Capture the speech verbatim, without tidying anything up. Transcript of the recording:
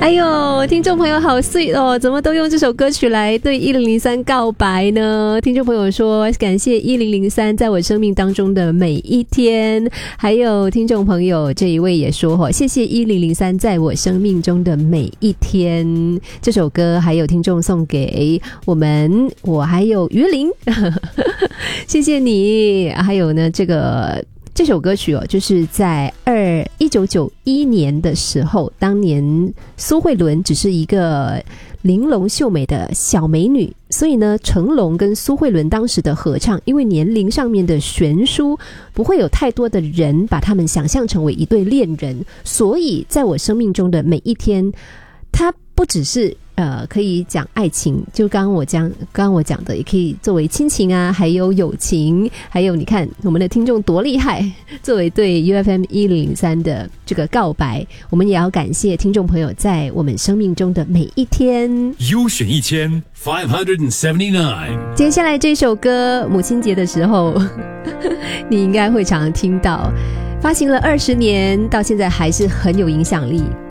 哎呦，听众朋友好 sweet 哦，怎么都用这首歌曲来对一零零三告白呢？听众朋友说感谢一零零三在我生命当中的每一天，还有听众朋友这一位也说、哦、谢谢一零零三在我生命中的每一天。这首歌还有听众送给我们，我还有于林谢谢你。还有呢，这个这首歌曲哦，就是在二一九九一年的时候，当年苏慧伦只是一个玲珑秀美的小美女，所以呢，成龙跟苏慧伦当时的合唱，因为年龄上面的悬殊，不会有太多的人把他们想象成为一对恋人，所以在我生命中的每一天，它不只是呃，可以讲爱情，就刚刚我讲，刚刚我讲的，也可以作为亲情啊，还有友情，还有你看我们的听众多厉害，作为对 U F M 一零零三的这个告白，我们也要感谢听众朋友在我们生命中的每一天。 优选一千 five seventy-nine。 接下来这首歌，母亲节的时候，你应该会常常听到，发行了二十年，到现在还是很有影响力。